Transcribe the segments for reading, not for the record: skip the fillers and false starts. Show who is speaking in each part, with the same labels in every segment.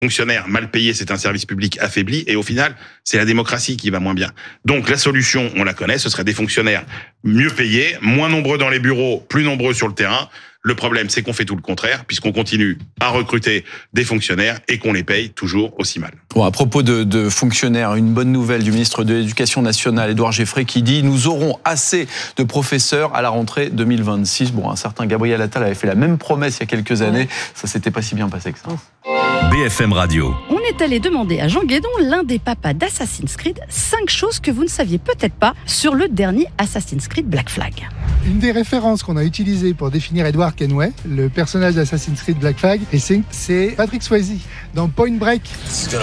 Speaker 1: fonctionnaires mal payés, c'est un service public affaibli, et au final, c'est la démocratie qui va moins bien. Donc la solution, on la connaît, ce serait des fonctionnaires mieux payés, moins nombreux dans les bureaux, plus nombreux sur le terrain. Le problème, c'est qu'on fait tout le contraire, puisqu'on continue à recruter des fonctionnaires et qu'on les paye toujours aussi mal.
Speaker 2: Bon, à propos de fonctionnaires, une bonne nouvelle du ministre de l'Éducation nationale, Édouard Geffray, qui dit « Nous aurons assez de professeurs à la rentrée 2026 ». Bon, un certain Gabriel Attal avait fait la même promesse il y a quelques années. Ça s'était pas si bien passé que ça.
Speaker 3: BFM Radio.
Speaker 4: On est allé demander à Jean Guédon, l'un des papas d'Assassin's Creed, 5 choses que vous ne saviez peut-être pas sur le dernier Assassin's Creed Black Flag.
Speaker 5: Une des références qu'on a utilisées pour définir Edward Kenway, le personnage d'Assassin's Creed Black Flag, c'est Patrick Swayze dans Point Break. C'était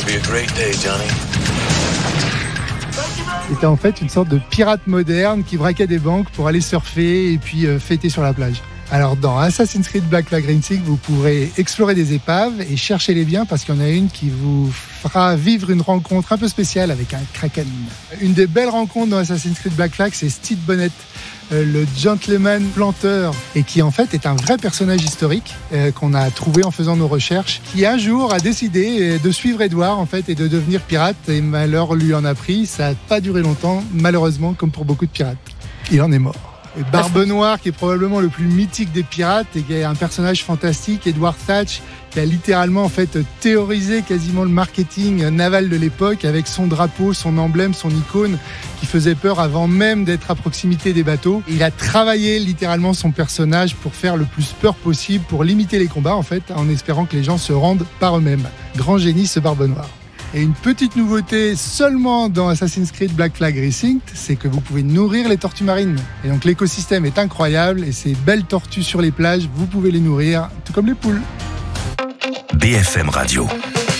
Speaker 5: en fait une sorte de pirate moderne qui braquait des banques pour aller surfer et puis fêter sur la plage. Alors dans Assassin's Creed Black Flag Rising, vous pourrez explorer des épaves et chercher les biens parce qu'il y en a une qui vous fera vivre une rencontre un peu spéciale avec un kraken. Une des belles rencontres dans Assassin's Creed Black Flag, c'est Steve Bonnet, le gentleman planteur, et qui en fait est un vrai personnage historique qu'on a trouvé en faisant nos recherches, qui un jour a décidé de suivre Edward en fait et de devenir pirate, et malheur lui en a pris. Ça n'a pas duré longtemps, malheureusement, comme pour beaucoup de pirates. Il en est mort. Et Barbe Noire, qui est probablement le plus mythique des pirates et qui est un personnage fantastique, Edward Thatch, qui a littéralement en fait théorisé quasiment le marketing naval de l'époque avec son drapeau, son emblème, son icône qui faisait peur avant même d'être à proximité des bateaux. Il a travaillé littéralement son personnage pour faire le plus peur possible, pour limiter les combats en fait, en espérant que les gens se rendent par eux-mêmes. Grand génie ce Barbe Noire. Et une petite nouveauté seulement dans Assassin's Creed Black Flag Rising, c'est que vous pouvez nourrir les tortues marines. Et donc l'écosystème est incroyable et ces belles tortues sur les plages, vous pouvez les nourrir, tout comme les poules.
Speaker 3: BFM Radio.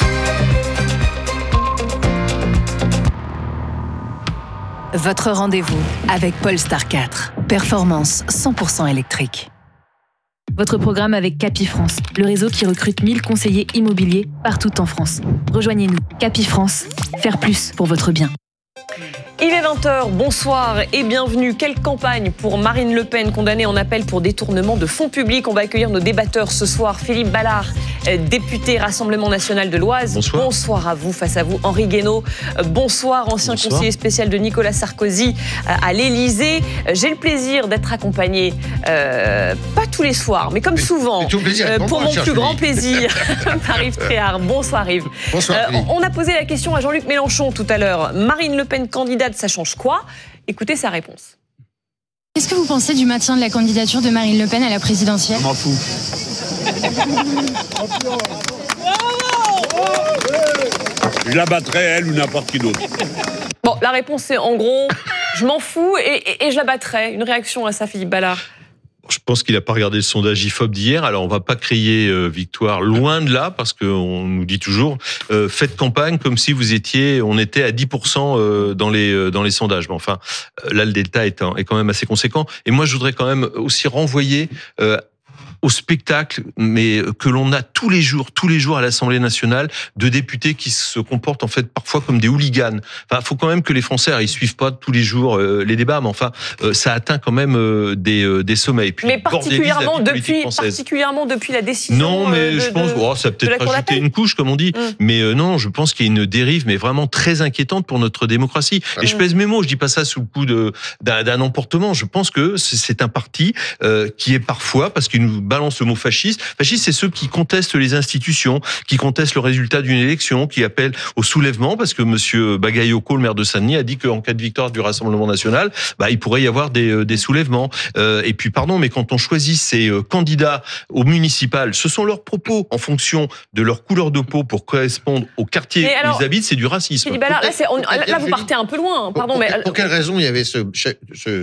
Speaker 6: Votre rendez-vous avec Polestar 4. Performance 100% électrique. Votre programme avec Capifrance, le réseau qui recrute 1000 conseillers immobiliers partout en France. Rejoignez-nous, Capifrance, faire plus pour votre bien.
Speaker 7: Il est 20h, bonsoir et bienvenue. Quelle campagne pour Marine Le Pen, condamnée en appel pour détournement de fonds publics. On va accueillir nos débatteurs ce soir. Philippe Ballard, député Rassemblement National de l'Oise.
Speaker 8: Bonsoir.
Speaker 7: Bonsoir à vous, face à vous. Henri Guénaud, bonsoir, ancien conseiller spécial de Nicolas Sarkozy à l'Élysée. J'ai le plaisir d'être accompagné, pas tous les soirs, mais comme souvent, pour mon plus grand plaisir, par Yves Tréhard. Bonsoir Yves.
Speaker 8: Bonsoir.
Speaker 7: On a posé la question à Jean-Luc Mélenchon tout à l'heure. Marine Le Pen candidate, ça change quoi ? Écoutez sa réponse.
Speaker 9: Qu'est-ce que vous pensez du maintien de la candidature de Marine Le Pen à la présidentielle ?
Speaker 8: Je m'en fous. Je la battrai, elle ou n'importe qui d'autre.
Speaker 7: Bon, la réponse c'est en gros, je m'en fous et je la battrai. Une réaction à ça, Philippe Ballard ?
Speaker 10: Je pense qu'il n'a pas regardé le sondage IFOP d'hier. Alors, on va pas crier victoire loin de là, parce qu'on nous dit toujours faites campagne comme si on était à 10% dans les sondages. Mais enfin, là, le delta est quand même assez conséquent. Et moi, je voudrais quand même aussi renvoyer au spectacle, mais que l'on a tous les jours à l'Assemblée nationale, de députés qui se comportent en fait parfois comme des hooligans. Enfin, faut quand même que les Français, ils suivent pas tous les jours les débats, mais enfin, ça atteint quand même des sommets. Et puis,
Speaker 7: mais particulièrement depuis la décision.
Speaker 10: Non, mais je pense, ça a peut-être rajouté une couche, comme on dit. Mais non, je pense qu'il y a une dérive, mais vraiment très inquiétante pour notre démocratie. Et je pèse mes mots, je dis pas ça sous le coup d'un emportement. Je pense que c'est un parti qui est parfois, parce qu'il nous balance le mot fasciste. Fasciste, c'est ceux qui contestent les institutions, qui contestent le résultat d'une élection, qui appellent au soulèvement, parce que monsieur Bagayoko, le maire de Saint-Denis, a dit qu'en cas de victoire du Rassemblement national, il pourrait y avoir des soulèvements. Et puis, pardon, mais quand on choisit ces candidats au municipal, ce sont leurs propos en fonction de leur couleur de peau pour correspondre au quartier où ils habitent, c'est du racisme.
Speaker 7: Là, vous partez un peu loin. Pardon,
Speaker 11: pour quelle raison il y avait ce chahut ?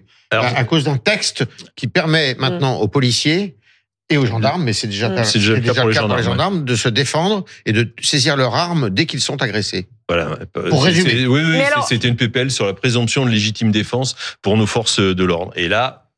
Speaker 11: À cause d'un texte qui permet maintenant aux policiers et aux gendarmes, mais c'est déjà le cas pour les gendarmes, de se défendre et de saisir leurs armes dès qu'ils sont agressés.
Speaker 10: Voilà.
Speaker 11: Pour résumer.
Speaker 10: C'était une PPL sur la présomption de légitime défense pour nos forces de l'ordre. Et là,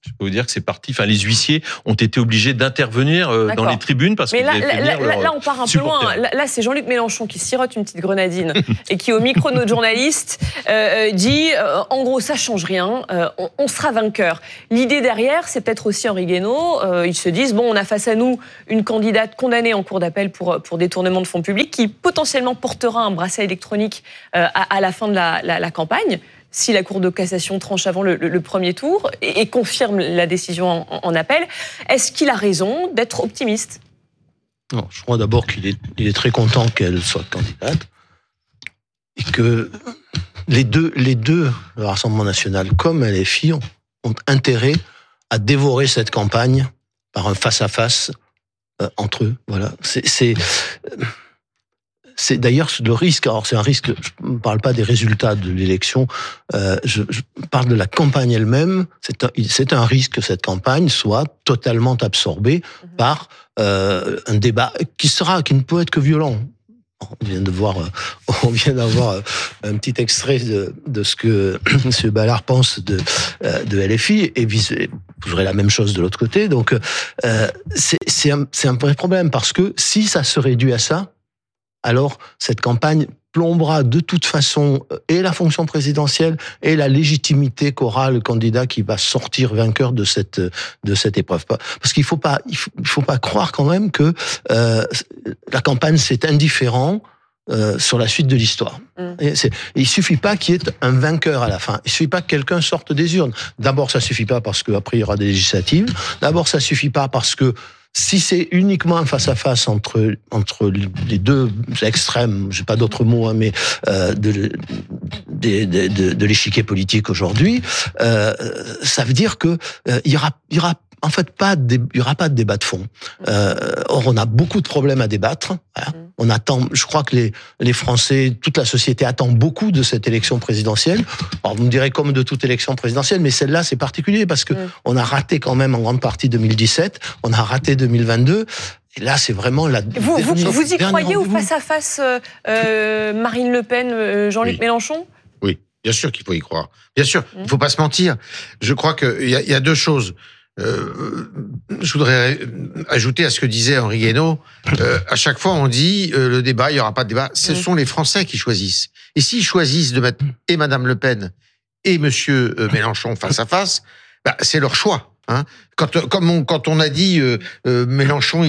Speaker 10: Je peux vous dire que c'est parti. Enfin, les huissiers ont été obligés d'intervenir dans les tribunes parce qu'ils avaient fait venir
Speaker 7: là, on part un peu loin. Là, c'est Jean-Luc Mélenchon qui sirote une petite grenadine et qui, au micro de notre journaliste, dit en gros, ça change rien, on sera vainqueur. L'idée derrière, c'est peut-être aussi Henri Guénaud. Ils se disent bon, on a face à nous une candidate condamnée en cour d'appel pour détournement de fonds publics qui potentiellement portera un bracelet électronique à la fin de la campagne. Si la Cour de cassation tranche avant le premier tour et confirme la décision en appel, est-ce qu'il a raison d'être optimiste ?
Speaker 12: Non, je crois d'abord qu'il est très content qu'elle soit candidate et que les deux, le Rassemblement national comme LFI, ont intérêt à dévorer cette campagne par un face-à-face entre eux. Voilà. C'est d'ailleurs le risque. Alors c'est un risque. Je ne parle pas des résultats de l'élection. Je parle de la campagne elle-même. C'est un risque que cette campagne soit totalement absorbée par un débat qui ne peut être que violent. On vient d'avoir un petit extrait de ce que M. Ballard pense de LFI et vous aurez la même chose de l'autre côté. Donc c'est un vrai problème parce que si ça se réduit à ça, alors cette campagne plombera de toute façon et la fonction présidentielle et la légitimité qu'aura le candidat qui va sortir vainqueur de cette épreuve. Parce qu'il faut pas croire quand même que la campagne c'est indifférent sur la suite de l'histoire. Il suffit pas qu'il y ait un vainqueur à la fin. Il suffit pas que quelqu'un sorte des urnes. D'abord, ça suffit pas parce qu'après il y aura des législatives. D'abord, ça suffit pas parce que si c'est uniquement un face-à-face entre les deux extrêmes, j'ai pas d'autres mots, mais de l'échiquier politique aujourd'hui, ça veut dire que il y aura en fait il y aura pas de débat de fond. Or, on a beaucoup de problèmes à débattre. Hein. On attend, je crois que les Français, toute la société attend beaucoup de cette élection présidentielle. Alors, vous me direz comme de toute élection présidentielle, mais celle-là, c'est particulier parce que on a raté quand même en grande partie 2017, on a raté 2022. Et là, c'est vraiment la
Speaker 7: Vous y croyez au face-à-face Marine Le Pen, Jean-Luc Mélenchon ?
Speaker 11: Oui, bien sûr qu'il faut y croire. Bien sûr, il ne faut pas se mentir. Je crois qu'il y a deux choses. Je voudrais ajouter à ce que disait Henri Guénaud. À chaque fois, on dit le débat, il n'y aura pas de débat. Ce sont les Français qui choisissent. Et s'ils choisissent de mettre et Madame Le Pen et Monsieur Mélenchon face à face, c'est leur choix. Hein, quand on a dit Mélenchon,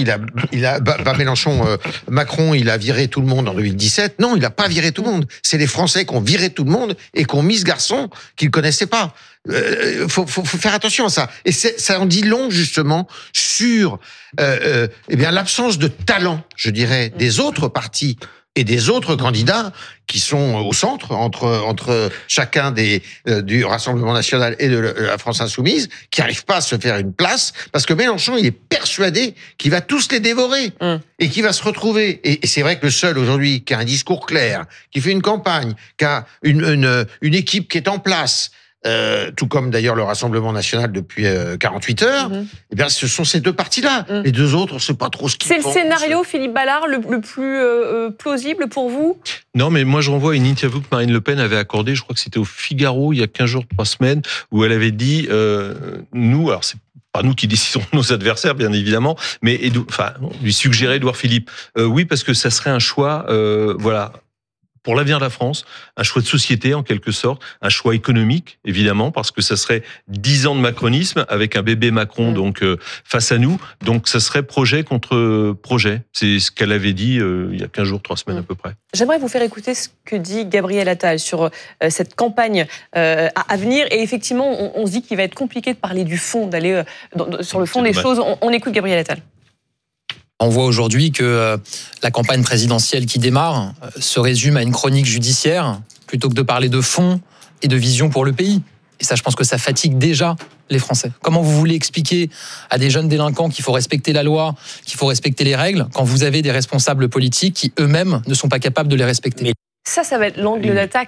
Speaker 11: Macron, il a viré tout le monde en 2017. Non, il n'a pas viré tout le monde. C'est les Français qui ont viré tout le monde et qui ont mis ce garçon qu'ils connaissaient pas. Faut faire attention à ça. Et ça en dit long justement sur l'absence de talent, je dirais, des autres partis et des autres candidats qui sont au centre entre chacun du Rassemblement national et de la France insoumise, qui n'arrivent pas à se faire une place parce que Mélenchon, il est persuadé qu'il va tous les dévorer et qu'il va se retrouver. Et c'est vrai que le seul aujourd'hui qui a un discours clair, qui fait une campagne, qui a une équipe qui est en place, tout comme d'ailleurs le Rassemblement national depuis 48 heures, eh bien, ce sont ces deux partis-là. Les deux autres, on ne sait pas trop ce qu'ils font.
Speaker 7: C'est le scénario, Philippe Ballard, le plus plausible pour vous ?
Speaker 10: Non, mais moi je renvoie à une interview que Marine Le Pen avait accordée, je crois que c'était au Figaro, il y a 15 jours, 3 semaines, où elle avait dit, nous, alors c'est pas nous qui décidons de nos adversaires, bien évidemment, mais lui suggérer Édouard Philippe. Oui, parce que ça serait un choix, pour l'avenir de la France, un choix de société en quelque sorte, un choix économique évidemment, parce que ça serait 10 ans de macronisme avec un bébé Macron donc face à nous, donc ça serait projet contre projet. C'est ce qu'elle avait dit il y a 15 jours, 3 semaines à peu près.
Speaker 7: J'aimerais vous faire écouter ce que dit Gabriel Attal sur cette campagne à venir, et effectivement on se dit qu'il va être compliqué de parler du fond, d'aller sur le fond des choses. On écoute Gabriel Attal.
Speaker 13: On voit aujourd'hui que la campagne présidentielle qui démarre se résume à une chronique judiciaire plutôt que de parler de fond et de vision pour le pays. Et ça, je pense que ça fatigue déjà les Français. Comment vous voulez expliquer à des jeunes délinquants qu'il faut respecter la loi, qu'il faut respecter les règles, quand vous avez des responsables politiques qui eux-mêmes ne sont pas capables de les respecter ?
Speaker 7: Ça va être l'angle d'attaque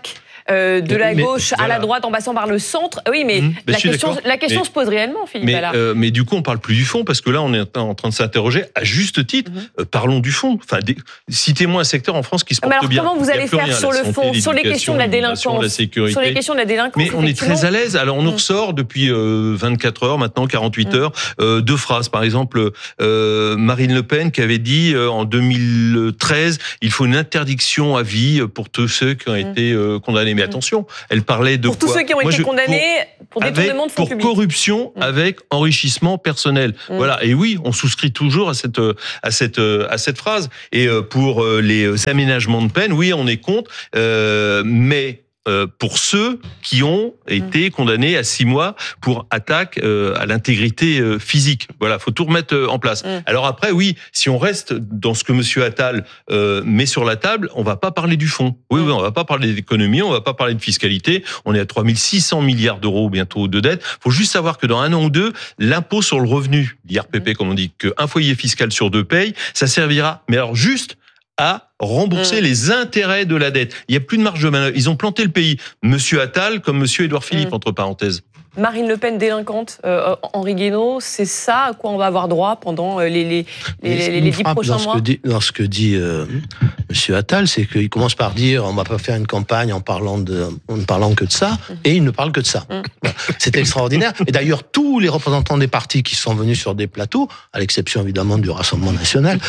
Speaker 7: de la gauche à la droite en passant par le centre. Oui, mais la question se pose réellement, Philippe Ballard.
Speaker 10: Mais du coup, on parle plus du fond, parce que là, on est en train de s'interroger, à juste titre, parlons du fond. Enfin, citez-moi un secteur en France qui se porte bien.
Speaker 7: Mais alors, comment vous allez faire sur le fond, sur les questions de la délinquance,
Speaker 10: la sécurité.
Speaker 7: Sur les questions de la délinquance,
Speaker 10: mais on est très à l'aise. Alors, on nous ressort depuis 24 heures, maintenant 48 heures, deux phrases. Par exemple, Marine Le Pen qui avait dit en 2013, il faut une interdiction à vie pour tous ceux qui ont été condamnés. Mais attention, elle parlait de
Speaker 7: pour tous ceux qui ont été condamnés pour détournement de fonds publics.
Speaker 10: Pour corruption avec enrichissement personnel. Voilà. Et oui, on souscrit toujours à cette phrase. Et pour les aménagements de peine, oui, on est contre, mais pour ceux qui ont été condamnés à 6 mois pour attaque à l'intégrité physique. Voilà, faut tout remettre en place. Alors après, oui, si on reste dans ce que Monsieur Attal met sur la table, on va pas parler du fond. Oui, on va pas parler d'économie, on va pas parler de fiscalité. On est à 3600 milliards d'euros bientôt de dette. Faut juste savoir que dans 1 an ou 2, l'impôt sur le revenu, l'IRPP comme on dit, qu'un foyer fiscal sur 2 paye, ça servira, mais alors juste à rembourser les intérêts de la dette. Il n'y a plus de marge de manœuvre. Ils ont planté le pays. Monsieur Attal comme Monsieur Édouard Philippe, entre parenthèses.
Speaker 7: Marine Le Pen délinquante, Henri Guénaud, c'est ça à quoi on va avoir droit pendant les 10 prochains mois.
Speaker 12: Dans ce que dit Monsieur Attal, c'est qu'il commence par dire on ne va pas faire une campagne en ne parlant que de ça, et il ne parle que de ça. C'est extraordinaire. Et d'ailleurs, tous les représentants des partis qui sont venus sur des plateaux, à l'exception évidemment du Rassemblement national,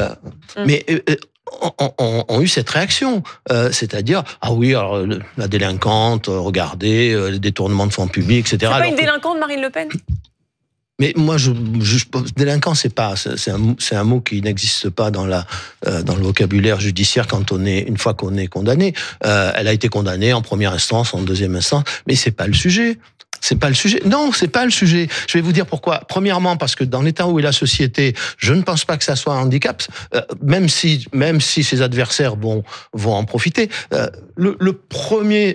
Speaker 12: ont eu cette réaction, c'est-à-dire ah oui, alors la délinquante, regardez, le détournement de fonds publics, etc.
Speaker 7: C'est pas une délinquante, Marine Le Pen ?
Speaker 12: Mais moi, délinquant, c'est un mot qui n'existe pas dans le vocabulaire judiciaire une fois qu'on est condamné. Elle a été condamnée en première instance, en deuxième instance, mais c'est pas le sujet. C'est pas le sujet. Non, c'est pas le sujet. Je vais vous dire pourquoi. Premièrement, parce que dans l'état où est la société, je ne pense pas que ça soit un handicap, même si ses adversaires vont en profiter. Le premier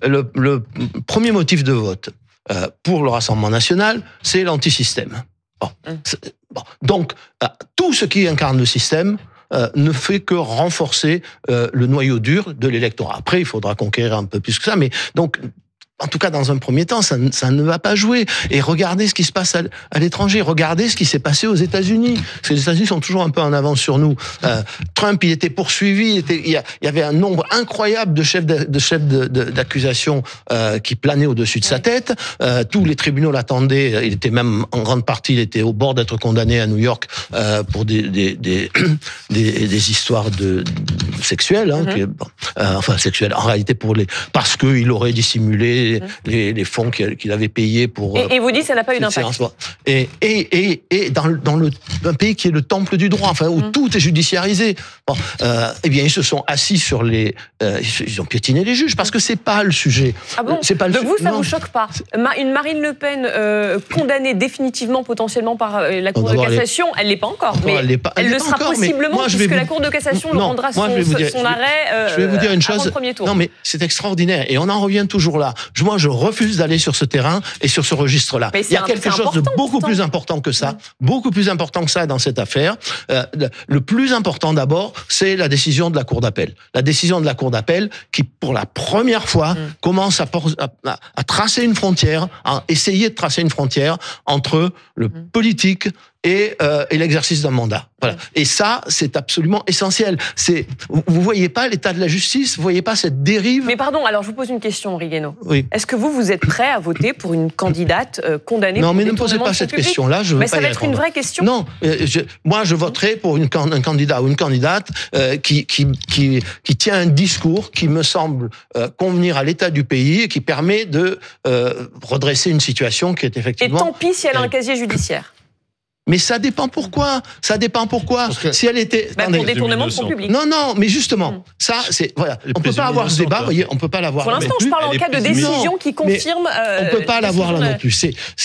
Speaker 12: motif de vote pour le Rassemblement national, c'est l'antisystème. Donc, tout ce qui incarne le système ne fait que renforcer le noyau dur de l'électorat. Après, il faudra conquérir un peu plus que ça, mais donc... En tout cas, dans un premier temps, ça ne va pas jouer. Et regardez ce qui se passe à l'étranger. Regardez ce qui s'est passé aux États-Unis. Parce que les États-Unis sont toujours un peu en avance sur nous. Trump, il était poursuivi. Il y avait un nombre incroyable de chefs d'accusation qui planaient au-dessus de sa tête. Tous les tribunaux l'attendaient. Il était même, en grande partie, il était au bord d'être condamné à New York pour des histoires sexuelles. Enfin, sexuelles. En réalité, parce qu'il aurait dissimulé les fonds qu'il avait payés pour...
Speaker 7: Et vous dites que ça n'a pas eu d'impact.
Speaker 12: Et dans un pays qui est le temple du droit, enfin, où tout est judiciarisé, eh bien, ils se sont assis sur ils ont piétiné les juges, parce que c'est pas le sujet.
Speaker 7: Ah bon ? Donc vous, ça vous choque pas ? Une Marine Le Pen condamnée définitivement, potentiellement par la Cour de cassation, elle l'est pas encore, mais elle le sera possiblement, puisque la Cour de cassation rendra son arrêt
Speaker 12: je vais vous dire une chose.
Speaker 7: avant le premier tour.
Speaker 12: Non, mais c'est extraordinaire, et on en revient toujours là. Moi, je refuse d'aller sur ce terrain et sur ce registre-là. Il y a quelque chose de beaucoup plus important que ça, beaucoup plus important que ça dans cette affaire. Le plus important d'abord, c'est la décision de la Cour d'appel. La décision de la Cour d'appel qui, pour la première fois, commence à tracer une frontière, à essayer de tracer une frontière entre le politique et l'exercice d'un mandat. Voilà. Et ça, c'est absolument essentiel. Vous voyez pas l'état de la justice, vous voyez pas cette dérive.
Speaker 7: Mais pardon, alors je vous pose une question, Henri Guénaud.
Speaker 12: Oui.
Speaker 7: Est-ce que vous êtes prêt à voter pour une candidate condamnée
Speaker 12: pour
Speaker 7: détournement de fonds publics ?
Speaker 12: Non, mais ne me posez pas cette question-là, je veux pas y répondre.
Speaker 7: Mais ça va être une vraie question.
Speaker 12: Non, moi je voterai pour un candidat ou une candidate qui tient un discours qui me semble convenir à l'état du pays et qui permet de redresser une situation qui est effectivement...
Speaker 7: Et tant pis si elle a un casier judiciaire.
Speaker 12: Mais ça dépend pourquoi. Si elle était
Speaker 7: pour détournement de fonds publics.
Speaker 12: Non, mais justement, ça c'est voilà. On peut pas avoir ce débat, vous voyez, on peut pas l'avoir.
Speaker 7: Pour l'instant, je parle en cas de décision qui confirme.
Speaker 12: On peut pas l'avoir là non plus.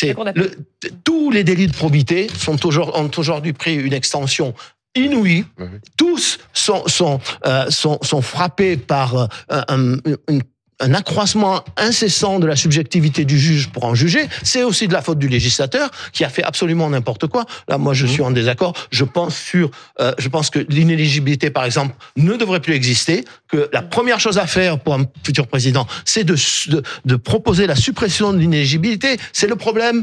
Speaker 12: Tous les délits de probité ont aujourd'hui pris une extension inouïe. Tous sont frappés par un accroissement incessant de la subjectivité du juge pour en juger. C'est aussi de la faute du législateur qui a fait absolument n'importe quoi. Là, moi, je suis en désaccord. Je pense que l'inéligibilité, par exemple, ne devrait plus exister, que la première chose à faire pour un futur président, c'est de proposer la suppression de l'inéligibilité. C'est le problème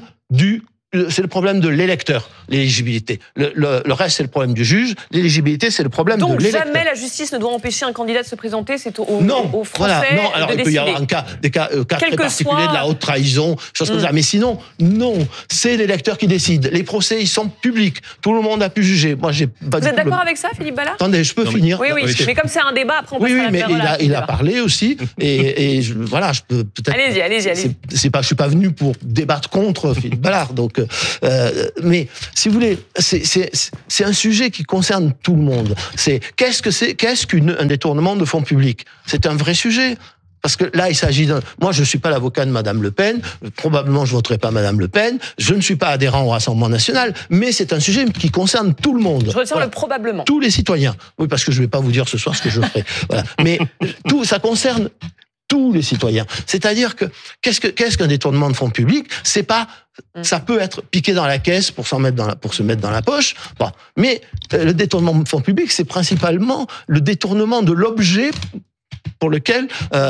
Speaker 12: de l'électeur, l'éligibilité. Le reste, c'est le problème du juge. L'éligibilité, c'est le problème de l'électeur.
Speaker 7: Donc jamais la justice ne doit empêcher un candidat de se présenter, c'est aux Français
Speaker 12: voilà, non. Alors,
Speaker 7: de
Speaker 12: il peut
Speaker 7: décider.
Speaker 12: y avoir des cas très particuliers de la haute trahison, choses comme ça. Mais sinon, non, c'est l'électeur qui décide. Les procès, ils sont publics. Tout le monde a pu juger. Moi, j'ai pas
Speaker 7: Vous êtes d'accord avec ça, Philippe Ballard?
Speaker 12: Attendez, je peux finir.
Speaker 7: Oui, mais comme c'est un débat, après on passera à la
Speaker 12: mais
Speaker 7: parole.
Speaker 12: il a parlé aussi. Et voilà, je peux peut-être...
Speaker 7: Allez-y.
Speaker 12: Je suis pas venu pour débattre contre Philippe Ballard, donc... mais si vous voulez, c'est un sujet qui concerne tout le monde. Qu'est-ce qu'un détournement de fonds publics? C'est un vrai sujet. Parce que là, il s'agit moi, je suis pas l'avocat de Madame Le Pen. Probablement, je voterai pas Madame Le Pen. Je ne suis pas adhérent au Rassemblement national. Mais c'est un sujet qui concerne tout le monde.
Speaker 7: Je retire le probablement.
Speaker 12: Tous les citoyens. Oui, parce que je vais pas vous dire ce soir ce que je ferai. Voilà. Mais ça concerne tous les citoyens. C'est-à-dire que qu'est-ce qu'un détournement de fonds publics? C'est pas, ça peut être piqué dans la caisse pour se mettre dans la poche. Bon, mais le détournement de fonds publics, c'est principalement le détournement de l'objet pour lequel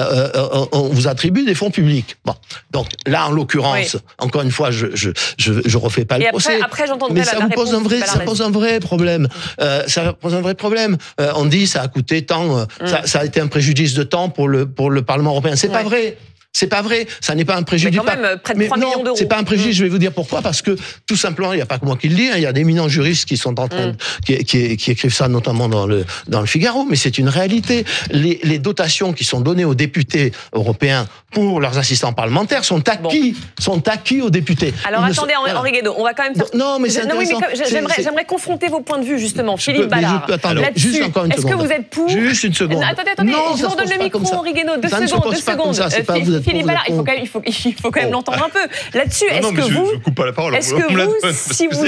Speaker 12: on vous attribue des fonds publics. Bon, donc là, en l'occurrence, encore une fois, je refais pas le procès.
Speaker 7: Après, j'entends
Speaker 12: mais ça pose un vrai problème. Ça pose un vrai problème. On dit ça a coûté tant, ça a été un préjudice de temps pour le Parlement européen. C'est pas vrai. C'est pas vrai, ça n'est pas un préjudice.
Speaker 7: Mais quand même, près de 3 millions d'euros.
Speaker 12: C'est pas un préjudice, je vais vous dire pourquoi, parce que, tout simplement, il n'y a pas que moi qui le dis, il y a d'éminents juristes qui sont en train, qui écrivent ça, notamment dans le Figaro, mais c'est une réalité. Les dotations qui sont données aux députés européens pour leurs assistants parlementaires sont acquis aux députés.
Speaker 7: Alors attendez, Henri Guénaud, on va quand même faire...
Speaker 12: Non, mais c'est intéressant.
Speaker 7: J'aimerais confronter vos points de vue, justement. Philippe Ballard,
Speaker 12: juste encore une seconde.
Speaker 7: Est-ce que vous êtes pour...
Speaker 12: Juste une seconde.
Speaker 7: Attendez, je vous donne le micro, Henri Guénaud, 2 secondes. Philippe Ballard, il faut quand même l'entendre un peu. Là-dessus, est-ce que vous...
Speaker 1: Je coupe pas la parole.
Speaker 7: Est-ce que vous, si vous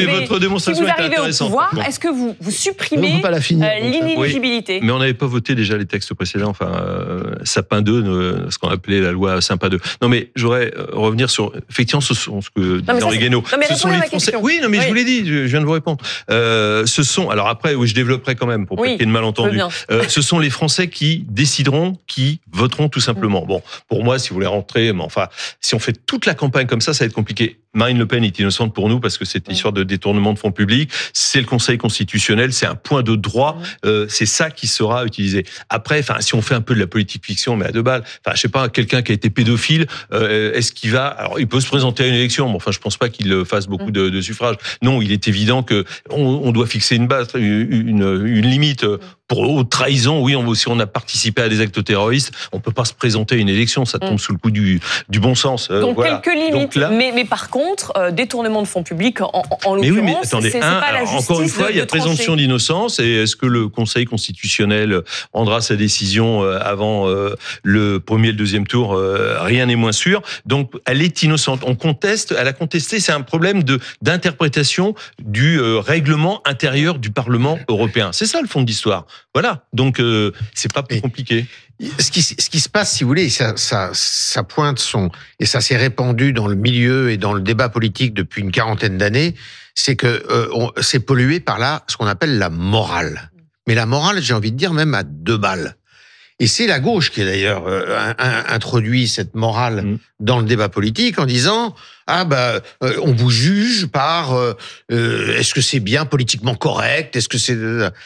Speaker 7: arrivez au pouvoir, est-ce que vous supprimez l'inéligibilité?
Speaker 10: Mais on n'avait pas voté déjà les textes précédents, Sapin 2, ce qu'on appelait la loi Sapin 2. Non, mais j'aurais revenir sur, effectivement, ce que dit Henri Guénaud.
Speaker 7: Ce sont les Français.
Speaker 10: Oui, non, mais je vous l'ai dit, je viens de vous répondre. Ce sont, alors après, oui, je développerai quand même pour pas qu'il y ait de malentendus. Ce sont les Français qui décideront, qui voteront tout simplement. Bon, pour moi, si vous voulez rentrer, mais enfin, si on fait toute la campagne comme ça va être compliqué. Marine Le Pen est innocente pour nous parce que c'est une histoire de détournement de fonds publics. C'est le Conseil constitutionnel, c'est un point de droit. C'est ça qui sera utilisé. Après, si on fait un peu de la politique fiction, mais à 2 balles. Je sais pas, quelqu'un qui a été pédophile, est-ce qu'il va... Alors, il peut se présenter à une élection, mais je pense pas qu'il fasse beaucoup de suffrages. Non, il est évident que on doit fixer une base, une limite. Pour haute trahison, oui, si on a participé à des actes terroristes, on peut pas se présenter à une élection, ça tombe sous le coup du bon sens.
Speaker 7: Donc quelques limites, mais par contre, détournement de fonds publics, en l'occurrence,
Speaker 10: mais oui, mais attendez,
Speaker 7: c'est pas la justice.
Speaker 10: Encore une fois, il y a présomption d'innocence, et est-ce que le Conseil constitutionnel rendra sa décision avant le premier et le deuxième tour? Rien n'est moins sûr. Donc, elle est innocente. Elle a contesté, c'est un problème d'interprétation du règlement intérieur du Parlement européen. C'est ça le fond de l'histoire. Voilà, donc c'est pas plus compliqué.
Speaker 11: Ce qui se passe, si vous voulez, ça pointe et ça s'est répandu dans le milieu et dans le débat politique depuis une 40aine d'années, c'est que c'est pollué par ce qu'on appelle la morale. Mais la morale, j'ai envie de dire même à 2 balles. Et c'est la gauche qui a d'ailleurs introduit cette morale dans le débat politique en disant on vous juge par est-ce que c'est bien politiquement correct, est-ce que c'est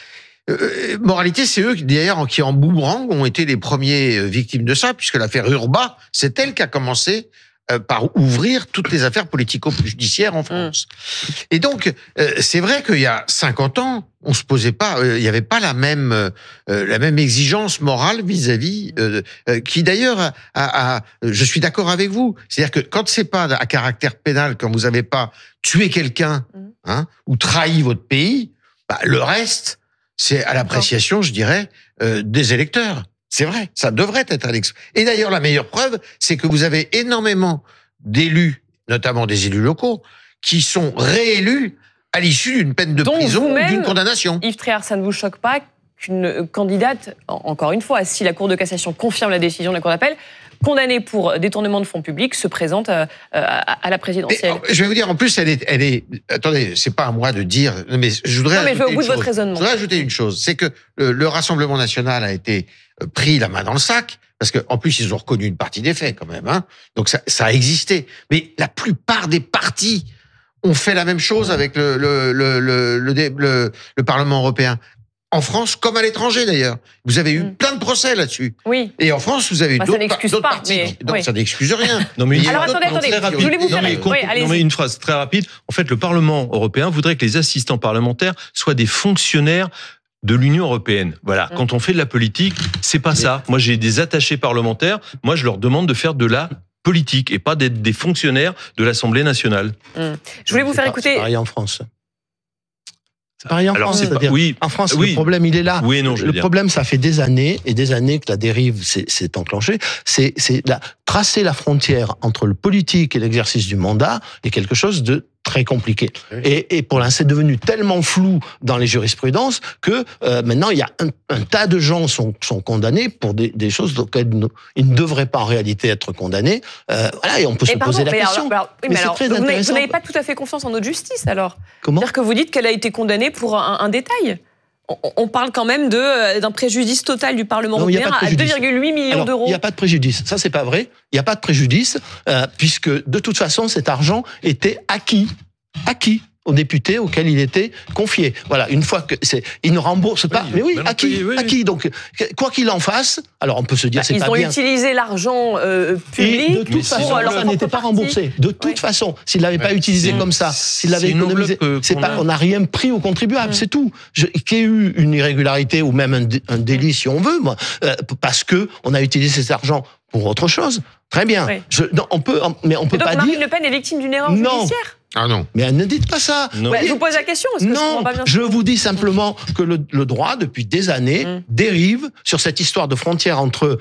Speaker 11: moralité, c'est eux d'ailleurs qui en boomerang ont été les premiers victimes de ça, puisque l'affaire Urba, c'est elle qui a commencé par ouvrir toutes les affaires politico-judiciaires en France. Et donc, c'est vrai qu'il y a 50 ans, on se posait pas, il n'y avait pas la même exigence morale vis-à-vis, qui d'ailleurs, je suis d'accord avec vous. C'est-à-dire que quand c'est pas à caractère pénal, quand vous n'avez pas tué quelqu'un, ou trahi votre pays, le reste, c'est à l'appréciation, je dirais, des électeurs. C'est vrai, ça devrait être à l'ex. Et d'ailleurs, la meilleure preuve, c'est que vous avez énormément d'élus, notamment des élus locaux, qui sont réélus à l'issue d'une peine de prison ou d'une condamnation.
Speaker 7: Yves Tréhard, ça ne vous choque pas qu'une candidate, encore une fois, si la Cour de cassation confirme la décision de la Cour d'appel, condamnée pour détournement de fonds publics, se présente à la présidentielle.
Speaker 11: Mais, je vais vous dire, en plus, elle est. Attendez, c'est pas à moi de dire, mais je voudrais.
Speaker 7: Non, mais je vais au bout de votre raisonnement.
Speaker 11: Je voudrais ajouter une chose, c'est que le Rassemblement national a été pris la main dans le sac, parce qu'en plus, ils ont reconnu une partie des faits, quand même. Hein. Donc, ça a existé. Mais la plupart des partis ont fait la même chose avec le Parlement européen. En France, comme à l'étranger d'ailleurs. Vous avez eu plein de procès là-dessus.
Speaker 7: Oui.
Speaker 11: Et en France, vous avez eu d'autres partis.
Speaker 7: Mais...
Speaker 11: Donc ça n'excuse rien.
Speaker 10: Non, mais
Speaker 7: alors attendez, je voulais vous faire...
Speaker 10: une phrase très rapide. En fait, le Parlement européen voudrait que les assistants parlementaires soient des fonctionnaires de l'Union européenne. Voilà. Quand on fait de la politique, c'est pas ça. Moi, j'ai des attachés parlementaires. Moi, je leur demande de faire de la politique et pas d'être des fonctionnaires de l'Assemblée nationale.
Speaker 7: Je voulais vous faire écouter...
Speaker 12: C'est pareil en France. C'est pareil en France.
Speaker 10: Oui,
Speaker 12: en France, le problème, il est là.
Speaker 10: Oui, non,
Speaker 12: le problème, ça fait des années et des années que la dérive s'est enclenchée. C'est tracer la frontière entre le politique et l'exercice du mandat est quelque chose de très compliqué. Oui. Et pour l'instant, c'est devenu tellement flou dans les jurisprudences que maintenant, il y a un tas de gens sont condamnés pour des choses auxquelles ils ne devraient pas en réalité être condamnés. Voilà, et on peut se poser la question.
Speaker 7: Mais c'est très intéressant. Vous n'avez pas tout à fait confiance en notre justice, alors?
Speaker 12: Comment?
Speaker 7: C'est-à-dire que vous dites qu'elle a été condamnée pour un détail. On parle quand même d'un préjudice total du Parlement européen à 2,8 millions d'euros.
Speaker 12: Il n'y a pas de préjudice. Ça, c'est pas vrai. Il n'y a pas de préjudice, puisque de toute façon, cet argent était acquis aux députés auxquels il était confié. Voilà, une fois que il ne rembourse pas. Mais oui, acquis. Donc, quoi qu'il en fasse, alors on peut se dire c'est pas bien.
Speaker 7: Ils ont utilisé l'argent public.
Speaker 12: Et de toute façon, ça n'était pas remboursé. De toute façon, s'il l'avait pas utilisé comme ça, s'il l'avait économisé, on n'a rien pris aux contribuables, c'est tout. Qu'il y ait eu une irrégularité ou même un délit, si on veut, moi, parce que on a utilisé cet argent pour autre chose. Très bien.
Speaker 7: Oui.
Speaker 12: On peut pas dire.
Speaker 7: Marine Le Pen est victime d'une erreur judiciaire.
Speaker 11: Ah non.
Speaker 12: Mais ne dites pas ça.
Speaker 7: Je vous pose la question.
Speaker 12: Non, je vous dis simplement que le droit, depuis des années, dérive sur cette histoire de frontière entre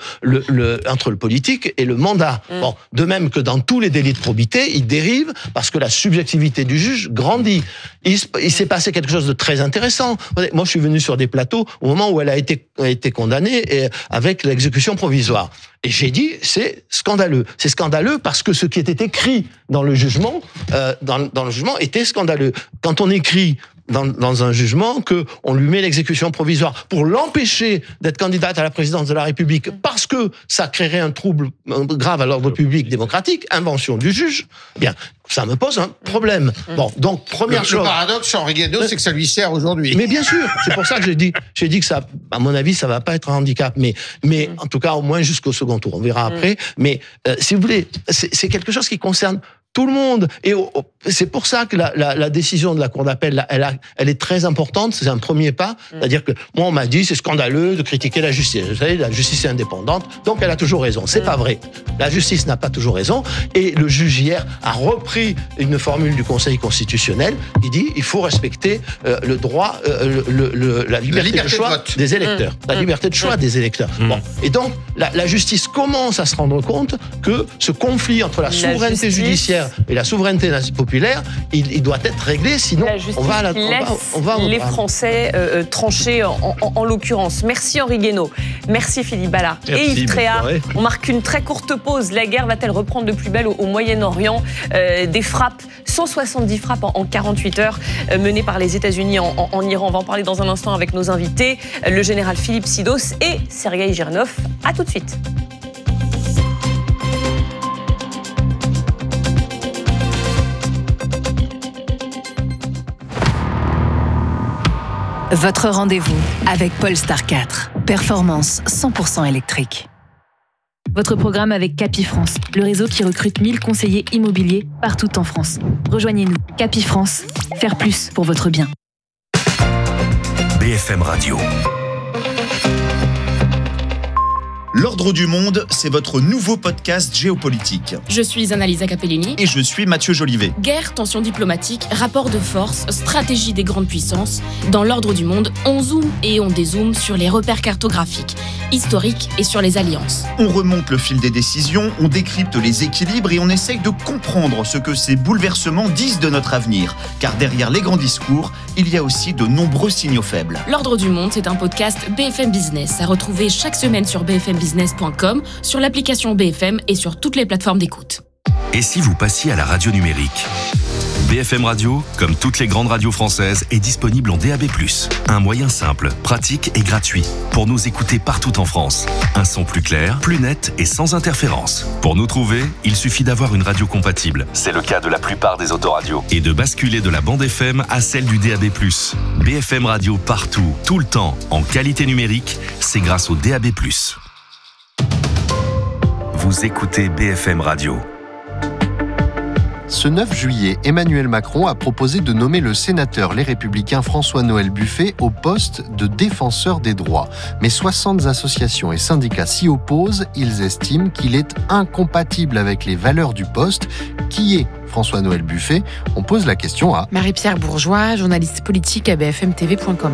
Speaker 12: le politique et le mandat. Bon, de même que dans tous les délits de probité, il dérive parce que la subjectivité du juge grandit. Il s'est passé quelque chose de très intéressant. Moi, je suis venu sur des plateaux au moment où elle a été condamnée avec l'exécution provisoire. Et j'ai dit, c'est scandaleux. C'est scandaleux parce que ce qui était écrit dans le jugement, dans le jugement, était scandaleux. Quand on écrit dans un jugement que on lui met l'exécution provisoire pour l'empêcher d'être candidate à la présidence de la République parce que ça créerait un trouble grave à l'ordre public démocratique, invention du juge, eh bien, ça me pose un problème. Bon, donc, première chose.
Speaker 11: Le paradoxe, Henri Guénaud, c'est que ça lui sert aujourd'hui.
Speaker 12: Mais bien sûr, c'est pour ça que j'ai dit que ça, à mon avis, ça va pas être un handicap, mais en tout cas, au moins jusqu'au second tour. On verra après. Mais, si vous voulez, c'est quelque chose qui concerne tout le monde. Et c'est pour ça que la décision de la Cour d'appel, elle est très importante. C'est un premier pas. C'est-à-dire que moi, on m'a dit, c'est scandaleux de critiquer la justice. Vous savez, la justice est indépendante, donc elle a toujours raison. C'est pas vrai. La justice n'a pas toujours raison. Et le juge hier a repris une formule du Conseil constitutionnel. Il dit, il faut respecter le droit, la liberté de choix des électeurs. La liberté de choix des électeurs. Bon. Et donc, la justice commence à se rendre compte que ce conflit entre la souveraineté judiciaire et la souveraineté populaire, il doit être réglé, sinon on va
Speaker 7: les Français trancher en l'occurrence. Merci Henri Guénaud, merci Philippe Ballard et Yves Tréhard. On marque une très courte pause. La guerre va-t-elle reprendre de plus belle au Moyen-Orient? Des frappes, 170 frappes en 48 heures menées par les États-Unis en Iran. On va en parler dans un instant avec nos invités, le général Philippe Sidos et Sergueï Girnov. À tout de suite.
Speaker 6: Votre rendez-vous avec Polestar 4. Performance 100% électrique. Votre programme avec Capifrance, le réseau qui recrute 1000 conseillers immobiliers partout en France. Rejoignez-nous. Capifrance, faire plus pour votre bien.
Speaker 3: BFM Radio.
Speaker 14: L'Ordre du Monde, c'est votre nouveau podcast géopolitique.
Speaker 15: Je suis Annalisa Capellini.
Speaker 14: Et je suis Mathieu Jolivet.
Speaker 15: Guerre, tensions diplomatiques, rapports de force, stratégie des grandes puissances. Dans l'Ordre du Monde, on zoome et on dézoome sur les repères cartographiques. historique et sur les alliances.
Speaker 14: On remonte le fil des décisions, on décrypte les équilibres et on essaye de comprendre ce que ces bouleversements disent de notre avenir. Car derrière les grands discours, il y a aussi de nombreux signaux faibles.
Speaker 15: L'Ordre du Monde, c'est un podcast BFM Business à retrouver chaque semaine sur bfmbusiness.com, sur l'application BFM et sur toutes les plateformes d'écoute.
Speaker 3: Et si vous passiez à la radio numérique ? BFM Radio, comme toutes les grandes radios françaises, est disponible en DAB+. Un moyen simple, pratique et gratuit pour nous écouter partout en France. Un son plus clair, plus net et sans interférence. Pour nous trouver, il suffit d'avoir une radio compatible. C'est le cas de la plupart des autoradios. Et de basculer de la bande FM à celle du DAB+. BFM Radio partout, tout le temps, en qualité numérique, c'est grâce au DAB+. Vous écoutez BFM Radio.
Speaker 16: Ce 9 juillet, Emmanuel Macron a proposé de nommer le sénateur Les Républicains François-Noël Buffet au poste de défenseur des droits. Mais 60 associations et syndicats s'y opposent. Ils estiment qu'il est incompatible avec les valeurs du poste. Qui est François-Noël Buffet ? On pose la question à
Speaker 17: Marie-Pierre Bourgeois, journaliste politique à bfmtv.com.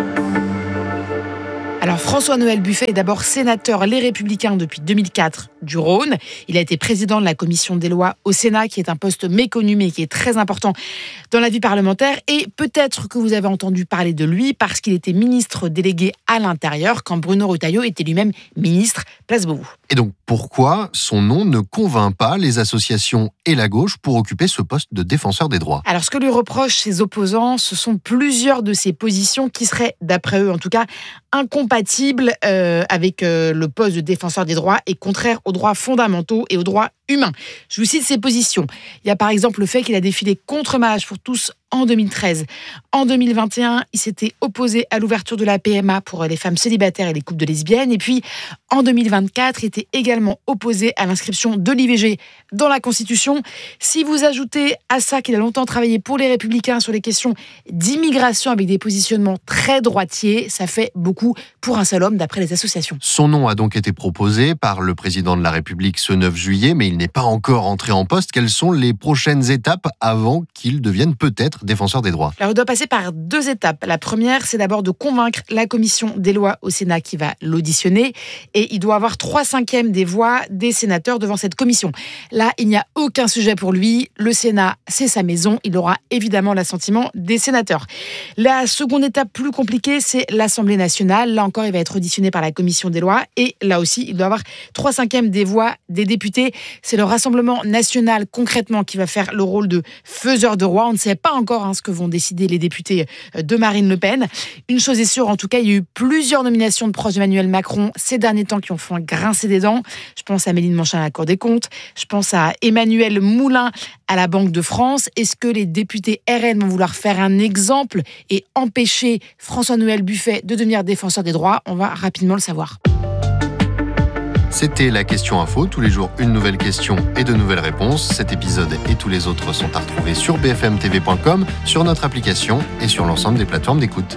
Speaker 17: Alors François-Noël Buffet est d'abord sénateur Les Républicains depuis 2004 du Rhône. Il a été président de la commission des lois au Sénat, qui est un poste méconnu mais qui est très important dans la vie parlementaire. Et peut-être que vous avez entendu parler de lui parce qu'il était ministre délégué à l'Intérieur quand Bruno Retailleau était lui-même ministre. Place Beauvau.
Speaker 16: Et donc pourquoi son nom ne convainc pas les associations et la gauche pour occuper ce poste de défenseur des droits ?
Speaker 17: Alors ce que lui reprochent ses opposants, ce sont plusieurs de ses positions qui seraient, d'après eux en tout cas, incompatibles avec le poste de défenseur des droits et contraires aux droits fondamentaux et aux droits humains. Je vous cite ses positions. Il y a par exemple le fait qu'il a défilé contre Mariage pour tous en 2013. En 2021, il s'était opposé à l'ouverture de la PMA pour les femmes célibataires et les couples de lesbiennes. Et puis, en 2024, il était également opposé à l'inscription de l'IVG dans la Constitution. Si vous ajoutez à ça qu'il a longtemps travaillé pour les Républicains sur les questions d'immigration avec des positionnements très droitiers, ça fait beaucoup pour un seul homme, d'après les associations.
Speaker 16: Son nom a donc été proposé par le président de la République ce 9 juillet, mais il n'est pas encore entré en poste. Quelles sont les prochaines étapes avant qu'il devienne peut-être défenseur des droits ?
Speaker 17: Alors, il doit passer par 2 étapes. La première, c'est d'abord de convaincre la commission des lois au Sénat qui va l'auditionner. Et il doit avoir 3/5 des voix des sénateurs devant cette commission. Là, il n'y a aucun sujet pour lui. Le Sénat, c'est sa maison. Il aura évidemment l'assentiment des sénateurs. La seconde étape plus compliquée, c'est l'Assemblée nationale. Là encore, il va être auditionné par la commission des lois. Et là aussi, il doit avoir 3/5 des voix des députés. C'est le Rassemblement national, concrètement, qui va faire le rôle de faiseur de roi. On ne sait pas encore ce que vont décider les députés de Marine Le Pen. Une chose est sûre, en tout cas, il y a eu plusieurs nominations de proches d'Emmanuel Macron ces derniers temps qui ont fait grincer des dents. Je pense à Méline Manchin à la Cour des comptes. Je pense à Emmanuel Moulin à la Banque de France. Est-ce que les députés RN vont vouloir faire un exemple et empêcher François-Noël Buffet de devenir défenseur des droits ? On va rapidement le savoir.
Speaker 16: C'était la question info. Tous les jours, une nouvelle question et de nouvelles réponses. Cet épisode et tous les autres sont à retrouver sur bfmtv.com, sur notre application et sur l'ensemble des plateformes d'écoute.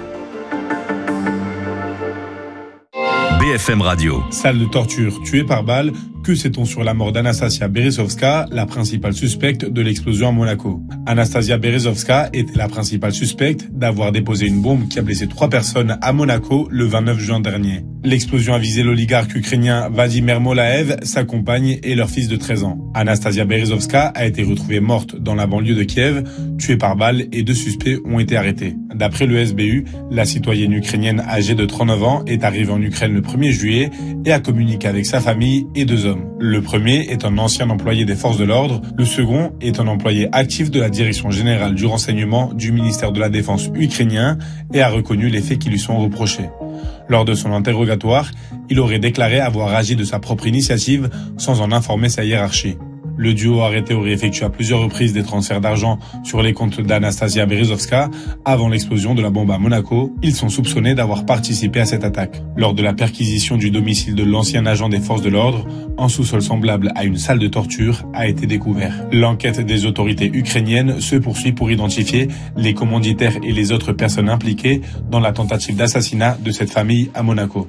Speaker 3: BFM Radio.
Speaker 18: Salle de torture, tuée par balle. Que sait-on sur la mort d'Anastasia Berezovska, la principale suspecte de l'explosion à Monaco ? Anastasia Berezovska était la principale suspecte d'avoir déposé une bombe qui a blessé 3 personnes à Monaco le 29 juin dernier. L'explosion a visé l'oligarque ukrainien Vladimir Molaev, sa compagne et leur fils de 13 ans. Anastasia Berezovska a été retrouvée morte dans la banlieue de Kiev, tuée par balle et 2 suspects ont été arrêtés. D'après le SBU, la citoyenne ukrainienne âgée de 39 ans est arrivée en Ukraine le 1er juillet et a communiqué avec sa famille et 2 hommes. Le premier est un ancien employé des forces de l'ordre, le second est un employé actif de la Direction générale du renseignement du ministère de la Défense ukrainien et a reconnu les faits qui lui sont reprochés. Lors de son interrogatoire, il aurait déclaré avoir agi de sa propre initiative sans en informer sa hiérarchie. Le duo arrêté aurait effectué à plusieurs reprises des transferts d'argent sur les comptes d'Anastasia Berezovska avant l'explosion de la bombe à Monaco. Ils sont soupçonnés d'avoir participé à cette attaque. Lors de la perquisition du domicile de l'ancien agent des forces de l'ordre, un sous-sol semblable à une salle de torture a été découvert. L'enquête des autorités ukrainiennes se poursuit pour identifier les commanditaires et les autres personnes impliquées dans la tentative d'assassinat de cette famille à Monaco.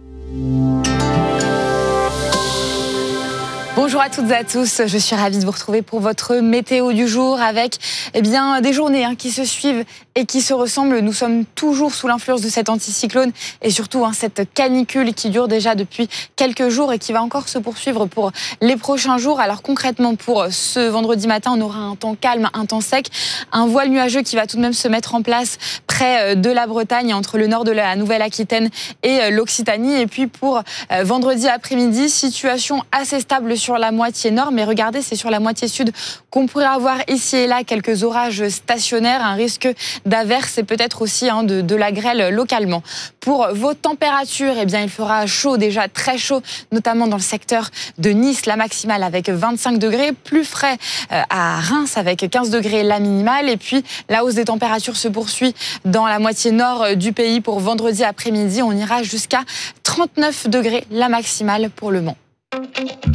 Speaker 19: Bonjour à toutes et à tous, je suis ravie de vous retrouver pour votre météo du jour avec des journées qui se suivent
Speaker 9: et qui se ressemblent. Nous sommes toujours sous l'influence de cet anticyclone et surtout cette canicule qui dure déjà depuis quelques jours et qui va encore se poursuivre pour les prochains jours. Alors concrètement, pour ce vendredi matin, on aura un temps calme, un temps sec, un voile nuageux qui va tout de même se mettre en place près de la Bretagne, entre le nord de la Nouvelle-Aquitaine et l'Occitanie. Et puis pour vendredi après-midi, situation assez stable sur la moitié nord, mais regardez, c'est sur la moitié sud qu'on pourrait avoir ici et là quelques orages stationnaires, un risque d'averse et peut-être aussi de la grêle localement. Pour vos températures, eh bien, il fera chaud, déjà très chaud, notamment dans le secteur de Nice, la maximale avec 25 degrés, plus frais à Reims avec 15 degrés la minimale. Et puis la hausse des températures se poursuit dans la moitié nord du pays pour vendredi après-midi. On ira jusqu'à 39 degrés la maximale pour Le Mans.